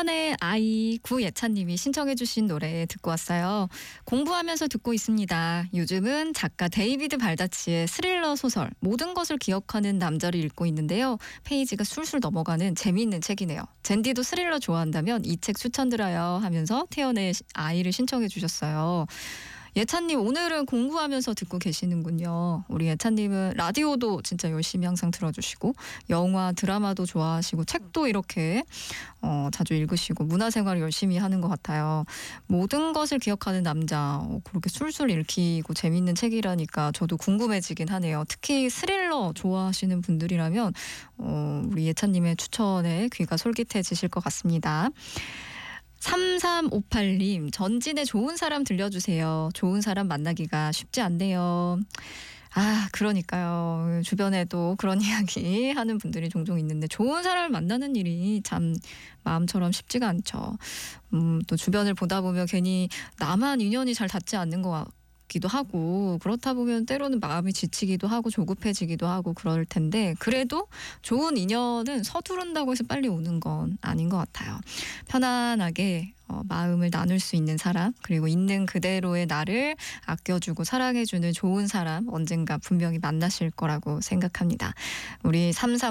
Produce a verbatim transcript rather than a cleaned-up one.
태연의 아이 구예찬님이 신청해 주신 노래 듣고 왔어요. 공부하면서 듣고 있습니다. 요즘은 작가 데이비드 발다치의 스릴러 소설 모든 것을 기억하는 남자를 읽고 있는데요. 페이지가 술술 넘어가는 재미있는 책이네요. 젠디도 스릴러 좋아한다면 이 책 추천드려요 하면서 태연의 아이를 신청해 주셨어요. 예찬님 오늘은 공부하면서 듣고 계시는군요. 우리 예찬님은 라디오도 진짜 열심히 항상 들어주시고 영화 드라마도 좋아하시고 책도 이렇게 어, 자주 읽으시고 문화생활을 열심히 하는 것 같아요. 모든 것을 기억하는 남자 어, 그렇게 술술 읽히고 재밌는 책이라니까 저도 궁금해지긴 하네요. 특히 스릴러 좋아하시는 분들이라면 어, 우리 예찬님의 추천에 귀가 솔깃해지실 것 같습니다. 삼삼오팔님 전진의 좋은 사람 들려주세요. 좋은 사람 만나기가 쉽지 않네요. 아 그러니까요. 주변에도 그런 이야기 하는 분들이 종종 있는데 좋은 사람을 만나는 일이 참 마음처럼 쉽지가 않죠. 음, 또 주변을 보다 보면 괜히 나만 인연이 잘 닿지 않는 것 같아요. 기도 하고 그렇다 보면 때로는 마음이 지치기도 하고 조급해지기도 하고 그럴 텐데 그래도 좋은 인연은 서두른다고 해서 빨리 오는 건 아닌 것 같아요. 편안하게 어, 마음을 나눌 수 있는 사람 그리고 있는 그대로의 나를 아껴주고 사랑해주는 좋은 사람 언젠가 분명히 만나실 거라고 생각합니다. 우리 삼삼